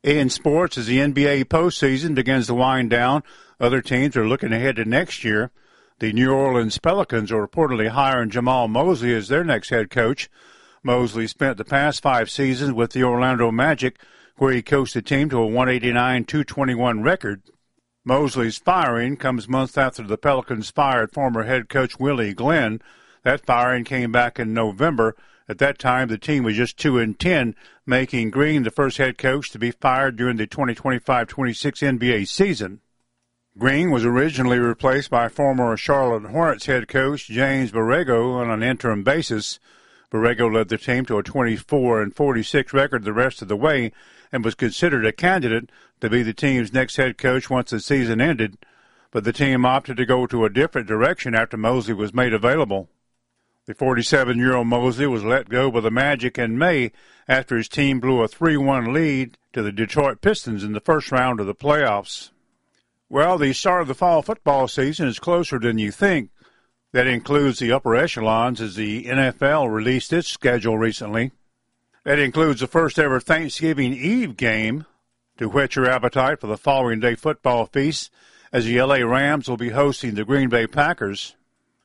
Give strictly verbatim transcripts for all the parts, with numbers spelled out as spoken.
In sports, as the N B A postseason begins to wind down, other teams are looking ahead to next year. The New Orleans Pelicans are reportedly hiring Jamal Mosley as their next head coach. Mosley spent the past five seasons with the Orlando Magic, where he coached the team to a one eighty-nine two twenty-one record. Mosley's firing comes months after the Pelicans fired former head coach Willie Glenn. That firing came back in November. At that time, the team was just two and ten, making Green the first head coach to be fired during the twenty twenty-five twenty-six N B A season. Green was originally replaced by former Charlotte Hornets head coach James Borrego on an interim basis. Borrego led the team to a twenty-four and forty-six record the rest of the way and was considered a candidate to be the team's next head coach once the season ended, but the team opted to go to a different direction after Mosley was made available. The forty-seven-year-old Mosley was let go by the Magic in May after his team blew a three one lead to the Detroit Pistons in the first round of the playoffs. Well, the start of the fall football season is closer than you think. That includes the upper echelons as the N F L released its schedule recently. That includes the first-ever Thanksgiving Eve game to whet your appetite for the following day football feast, as the L A Rams will be hosting the Green Bay Packers.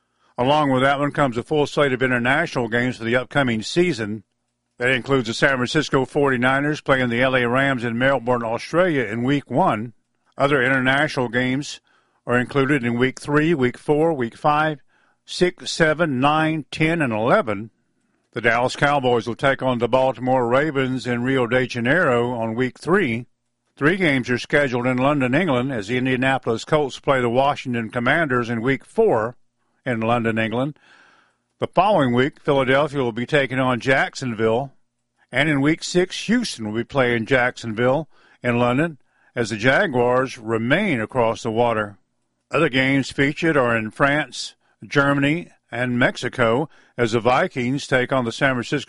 Along with that one comes a full slate of international games for the upcoming season. That includes the San Francisco forty-niners playing the L A Rams in Melbourne, Australia in Week one. Other international games are included in Week three, Week four, Week five, six, seven, nine, ten, and eleven. The Dallas Cowboys will take on the Baltimore Ravens in Rio de Janeiro on Week three. Three games are scheduled in London, England, as the Indianapolis Colts play the Washington Commanders in Week four in London, England. The following week, Philadelphia will be taking on Jacksonville, and in Week six, Houston will be playing Jacksonville in London as the Jaguars remain across the water. Other games featured are in France, Germany, and Mexico as the Vikings take on the San Francisco